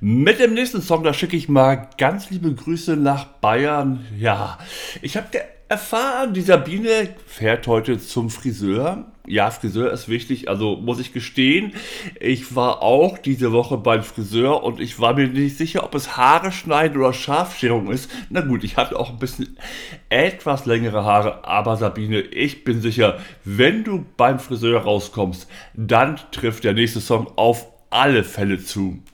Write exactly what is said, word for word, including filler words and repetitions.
Mit dem nächsten Song, da schicke ich mal ganz liebe Grüße nach Bayern. Ja, ich habe erfahren, die Sabine fährt heute zum Friseur. Ja, Friseur ist wichtig, also muss ich gestehen, ich war auch diese Woche beim Friseur und ich war mir nicht sicher, ob es Haare schneiden oder Scharfschälung ist. Na gut, ich hatte auch ein bisschen etwas längere Haare, aber Sabine, ich bin sicher, wenn du beim Friseur rauskommst, dann trifft der nächste Song auf alle Fälle zu.